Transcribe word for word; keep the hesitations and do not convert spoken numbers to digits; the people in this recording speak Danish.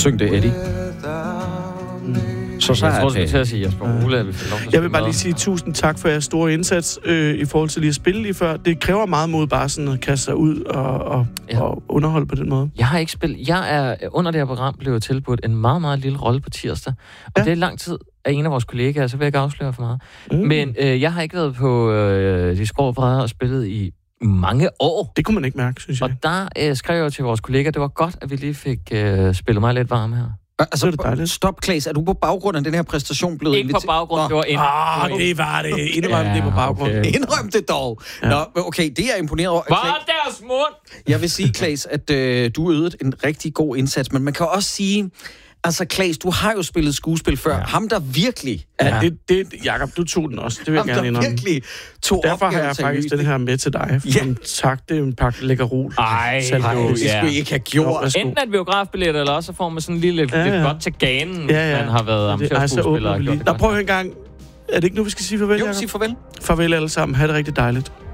Syng det, Eddie. Mm. Så så jeg tror, er jeg til at sige, Jesper Ole, at vi får lov til at Jeg vil bare lige sige tusind tak for jeres store indsats øh, i forhold til lige at spille lige før. Det kræver meget mod bare sådan at kaste sig ud og, og, ja. og underholde på den måde. Jeg har ikke spillet. Jeg er under det her program blevet tilbudt en meget, meget lille rolle på tirsdag. Og ja. det er lang tid af en af vores kollegaer, så vil jeg ikke afsløre for meget. Mm. Men øh, jeg har ikke været på øh, de skrå brædder og spillet i mange år. Det kunne man ikke mærke, synes jeg. Og der øh, skrev jeg til vores kollega, det var godt, at vi lige fik øh, spillet mig lidt varm her. Altså, det er stop, Claes. Er du på baggrund af den her præstation blevet inviteret? Ikke på baggrund, det var ind. Ah, oh, det var det. Indrøm ja, det på baggrund. Okay. Indrøm det dog. Ja. Nå, okay, det er imponeret over. Var deres mund? Jeg vil sige, Claes, at øh, du ydede en rigtig god indsats, men man kan også sige, altså, Claes, du har jo spillet skuespil før. Ja. Ham, der virkelig... Ja, det, det, Jakob, du tog den også. Det vil jeg Ham, gerne indrømme. virkelig tog Derfor har jeg faktisk den her med til dig. Ja. Tak, det er en pakke lækker rol. Ej, det skulle I ikke have gjort. Enten et biografbillet, eller også så får man sådan lige lidt, ja, ja. lidt godt til ganen, ja, ja. man har været amatørskuespiller. Nå, prøv en gang. Er det ikke nu, vi skal sige farvel, Jo, Jacob? sig farvel. Farvel alle sammen. Ha' det rigtig dejligt.